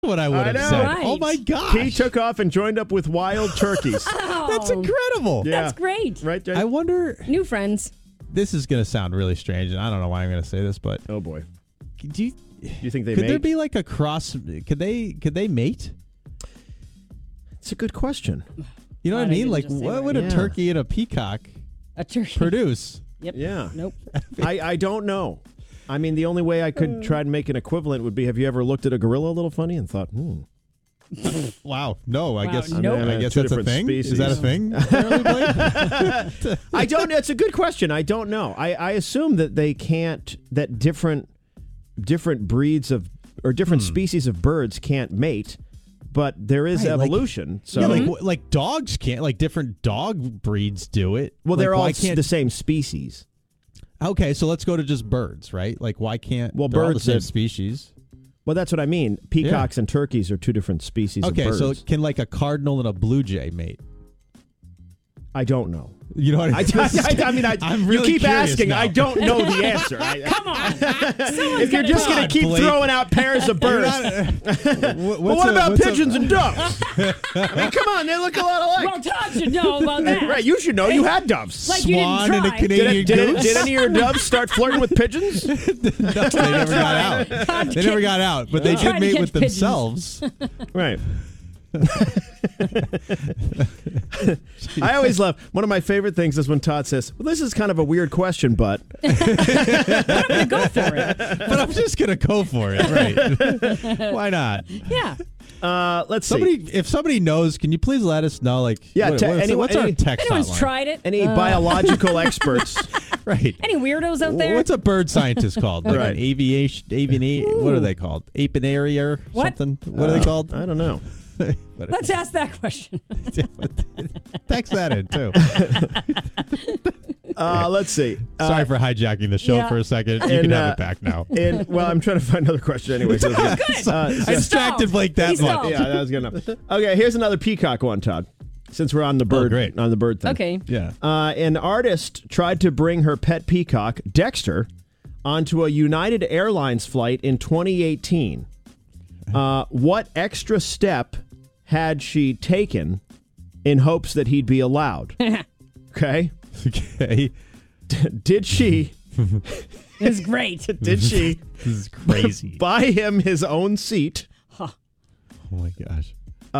what I would have said. Right. Oh, my gosh. He took off and joined up with wild turkeys. That's incredible. Yeah. That's great. Right, Jay? I wonder, New friends. this is going to sound really strange, and I don't know why I'm going to say this, but Oh, boy. do you, You think they could mate? there be like a cross? Could they mate? It's a good question. You know what I Why did mean? you Like, just say what that? would a Yeah. turkey and a peacock A turkey. produce? Yep. Yeah. Nope. I don't know. I mean, the only way I could try to make an equivalent would be, have you ever looked at a gorilla a little funny and thought, Wow. No, I Wow, guess nope. I guess Two that's a different thing. species. Is that a thing? Apparently, Blake? I don't know. It's a good question. I don't know. I assume that they can't, that different breeds of, or different species of birds can't mate, but there is Right, like- evolution. So, Yeah, like dogs can't. Like different dog breeds do it. well, Like, they're all why can't? the same species. Okay, so let's go to just birds, right? Like, why can't? Well, they're all the birds same that- species. Well, that's what I mean. Peacocks and turkeys are two different species Okay, of birds. so can like a cardinal and a blue jay mate? I don't know. You know what I mean? I mean, I'm you really keep curious asking. now. I don't know the answer. Come on. If you're just going to keep Blake. throwing out pairs of birds. But what about pigeons and doves? I mean, come on, they look a lot alike. Well, Todd should know about that. Right, you should know. You had doves. Like you didn't Swan and a try. Canadian goose? Did any of your doves start flirting with pigeons? No, they never got out. Todd They never got out, but they Trying did to mate catch with pigeons. themselves. Right. I always love, one of my favorite things is when Todd says, well, this is kind of a weird question, but. I'm going to go for it. But I'm just gonna go for it, right? Why not? Yeah. Let's see. If somebody knows, can you please let us know? Like, Yeah, what's our text Anyone's hotline? tried it? Any biological experts? Right. Any weirdos out there? What's a bird scientist called? Like Right. an avian. What are they called? Apinary or What? something? What are they called? I don't know. Let's ask that question. Text that in too. Let's see. Sorry for hijacking the show yeah. for a second. You And, can have it back now. And well, I'm trying to find another question anyway. So Good. I distracted Blake that He's much. stalled. yeah, that was good enough. Okay, here's another peacock one, Todd. Since we're on the bird, great. on the bird thing. Okay. Yeah. An artist tried to bring her pet peacock, Dexter, onto a United Airlines flight in 2018. What extra step had she taken in hopes that he'd be allowed? Okay. Okay. Did she It's great. did she This is crazy. buy him his own seat? Oh my gosh.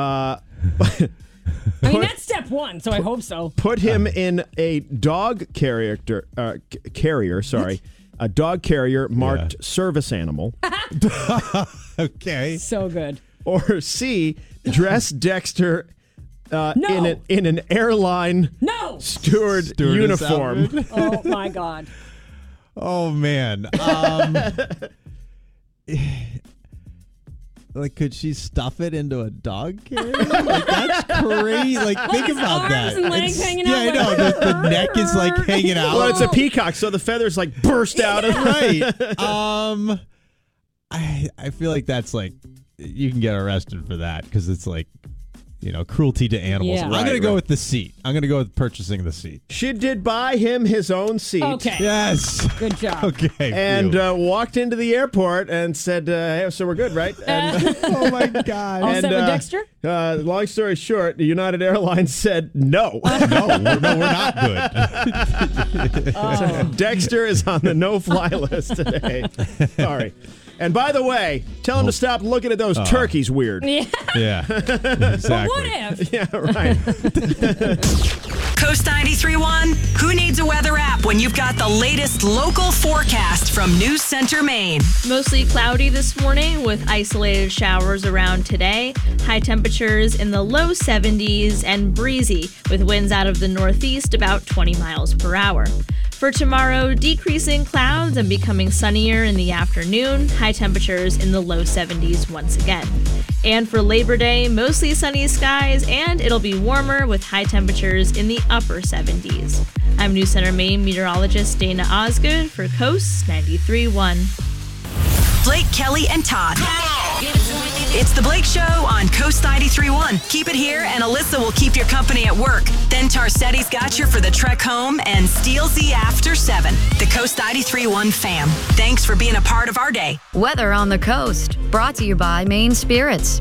I mean, that's step one, so I hope so. Put him in a dog carrier, sorry. A dog carrier marked service animal. Okay. So good. Or C, dress Dexter No. in an airline No. stewardess uniform. outfit. Oh, my God. Oh man. Like, could she stuff it into a dog carrier? Like, that's crazy. Like, think his about arms that. and legs hanging yeah, out I like- know. The neck is like hanging out. Well, it's a peacock, so the feathers like burst out of right. I feel like that's like you can get arrested for that because it's like, you know, cruelty to animals. Yeah. I'm Right, gonna go right. with the seat. I'm gonna go with purchasing the seat. She did buy him his own seat. Okay. Yes. Good job. Okay. And phew. walked into the airport and said, hey, so we're good, right? And, oh my god. All set with Dexter? long story short, United Airlines said no. No, we're not good. Oh. Dexter is on the no-fly list today. Sorry. And by the way, tell him to stop looking at those turkeys weird. Yeah. Yeah. Exactly. What if? Yeah, right. Coast 93.1, who needs a weather app when you've got the latest local forecast from News Center, Maine? Mostly cloudy this morning with isolated showers around today. High temperatures in the low 70s and breezy with winds out of the northeast about 20 miles per hour. For tomorrow, decreasing clouds and becoming sunnier in the afternoon. High temperatures in the low 70s once again. And for Labor Day, mostly sunny skies and it'll be warmer with high temperatures in the upper 70s. I'm News Center Maine meteorologist Dana Osgood for Coast 93.1. Blake, Kelly, and Todd. Give it to me. It's The Blake Show on Coast 93.1. Keep it here, and Alyssa will keep your company at work. Then Tarsetti's got you for the trek home and Steelsy after 7. The Coast 93.1 fam. Thanks for being a part of our day. Weather on the coast, brought to you by Maine Spirits.